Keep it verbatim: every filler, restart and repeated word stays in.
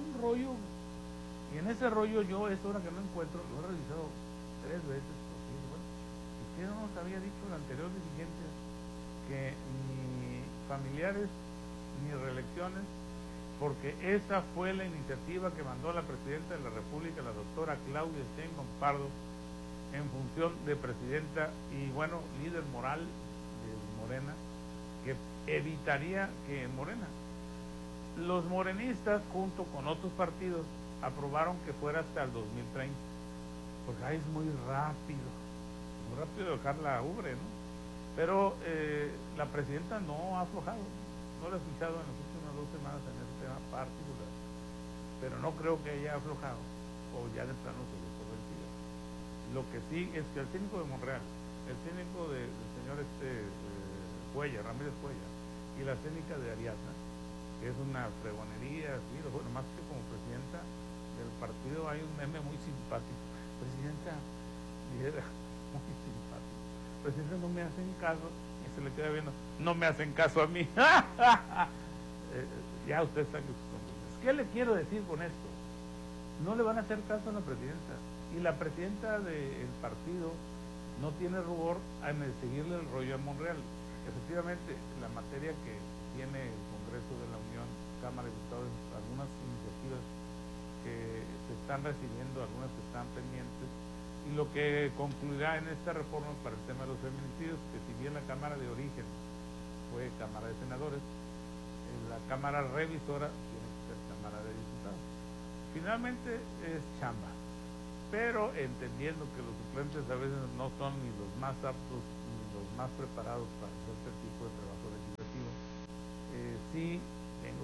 un rollo, y en ese rollo yo, es hora que no encuentro, lo he revisado tres veces, porque bueno, es que no nos había dicho el anterior dirigente que ni familiares ni reelecciones, porque esa fue la iniciativa que mandó la presidenta de la República, la doctora Claudia Sheinbaum Pardo, en función de presidenta y bueno, líder moral de Morena, que evitaría que en Morena los morenistas junto con otros partidos aprobaron que fuera hasta el dos mil treinta, porque ahí es muy rápido, muy rápido dejar la ubre, ¿no? Pero eh, la presidenta no ha aflojado, no lo he escuchado en las últimas dos semanas en ese tema particular, pero no creo que haya aflojado o ya de plano se dio por vencida. Lo que sí es que el cínico de Monreal, el cínico de, del señor este eh, Cuella, Ramírez Cuella, y la cínica de Ariadna, que es una fregonería, así, bueno, más que como presidenta del partido hay un meme muy simpático. Presidenta, lidera, muy simpático. Presidenta, no me hacen caso, y se le queda viendo, no me hacen caso a mí. eh, ya usted sabe sus conclusiones. ¿Qué le quiero decir con esto? No le van a hacer caso a la presidenta, y la presidenta del partido no tiene rubor en seguirle el rollo a Monreal. Efectivamente, la materia que tiene el Congreso de la Unión, Cámara de Diputados, algunas iniciativas que se están recibiendo, algunas que están pendientes, y lo que concluirá en esta reforma para el tema de los feminicidios, que si bien la Cámara de origen fue Cámara de Senadores, la Cámara revisora tiene que ser Cámara de Diputados. Finalmente es chamba, pero entendiendo que los suplentes a veces no son ni los más aptos ni los más preparados para hacer este tipo de trabajo legislativo, eh, sí